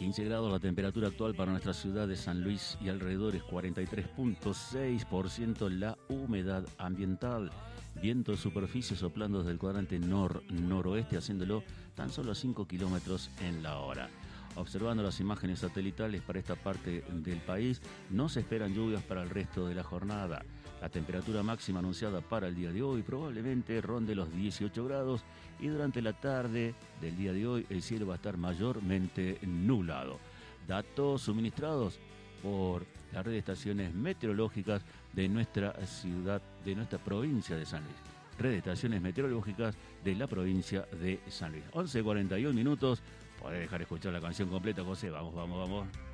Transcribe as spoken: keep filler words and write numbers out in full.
quince grados la temperatura actual para nuestra ciudad de San Luis y alrededores, cuarenta y tres punto seis por ciento la humedad ambiental. Viento de superficie soplando desde el cuadrante nor-noroeste, haciéndolo tan solo a cinco kilómetros en la hora. Observando las imágenes satelitales para esta parte del país, no se esperan lluvias para el resto de la jornada. La temperatura máxima anunciada para el día de hoy probablemente ronde los dieciocho grados y durante la tarde del día de hoy el cielo va a estar mayormente nublado. Datos suministrados por la red de estaciones meteorológicas de nuestra ciudad, de nuestra provincia de San Luis. Red de estaciones meteorológicas de la provincia de San Luis. once cuarenta y uno minutos. Podés dejar escuchar la canción completa, José. Vamos, vamos, vamos.